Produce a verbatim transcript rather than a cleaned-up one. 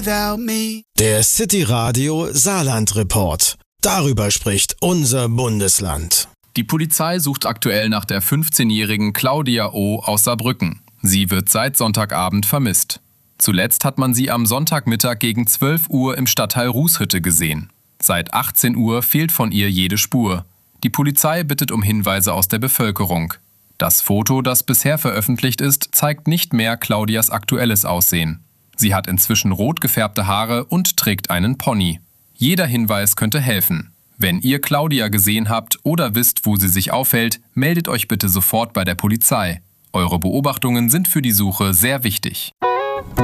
Der City Radio Saarland Report. Darüber spricht unser Bundesland. Die Polizei sucht aktuell nach der fünfzehnjährigen Claudia O. aus Saarbrücken. Sie wird seit Sonntagabend vermisst. Zuletzt hat man sie am Sonntagmittag gegen zwölf Uhr im Stadtteil Rußhütte gesehen. Seit achtzehn Uhr fehlt von ihr jede Spur. Die Polizei bittet um Hinweise aus der Bevölkerung. Das Foto, das bisher veröffentlicht ist, zeigt nicht mehr Claudias aktuelles Aussehen. Sie hat inzwischen rot gefärbte Haare und trägt einen Pony. Jeder Hinweis könnte helfen. Wenn ihr Claudia gesehen habt oder wisst, wo sie sich aufhält, meldet euch bitte sofort bei der Polizei. Eure Beobachtungen sind für die Suche sehr wichtig.